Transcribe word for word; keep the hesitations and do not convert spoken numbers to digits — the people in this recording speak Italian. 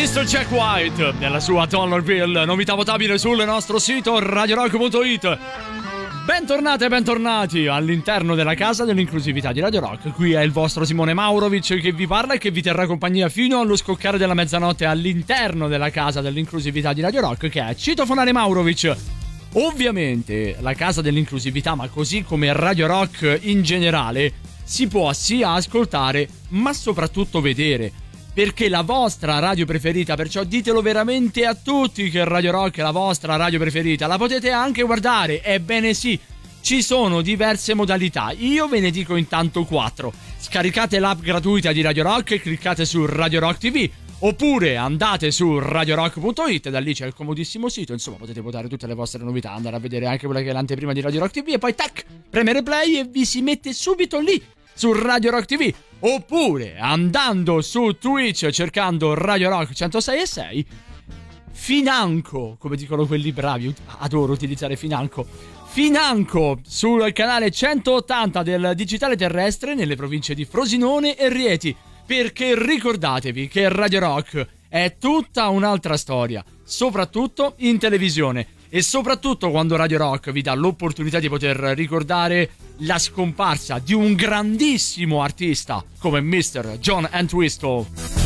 mister Jack White nella sua Dollarville, novità votabile sul nostro sito radio rock punto it. Bentornate e bentornati all'interno della casa dell'inclusività di Radio Rock. Qui è il vostro Simone Maurovic che vi parla e che vi terrà compagnia fino allo scoccare della mezzanotte all'interno della casa dell'inclusività di Radio Rock, che è Citofonare Maurovic. Ovviamente la casa dell'inclusività, ma così come Radio Rock in generale, si può sia ascoltare ma soprattutto vedere, perché la vostra radio preferita, perciò ditelo veramente a tutti che Radio Rock è la vostra radio preferita, la potete anche guardare. Ebbene sì, ci sono diverse modalità, io ve ne dico intanto quattro. Scaricate l'app gratuita di Radio Rock e cliccate su Radio Rock T V, oppure andate su radio rock punto it, da lì c'è il comodissimo sito, insomma potete votare tutte le vostre novità, andare a vedere anche quella che è l'anteprima di Radio Rock T V e poi tac, premere play e vi si mette subito lì su Radio Rock T V. Oppure andando su Twitch cercando Radio Rock centosei e sei, financo, come dicono quelli bravi, adoro utilizzare financo, financo sul canale centottanta del digitale terrestre nelle province di Frosinone e Rieti, perché ricordatevi che Radio Rock è tutta un'altra storia, soprattutto in televisione. E soprattutto quando Radio Rock vi dà l'opportunità di poter ricordare la scomparsa di un grandissimo artista come mister John Entwistle.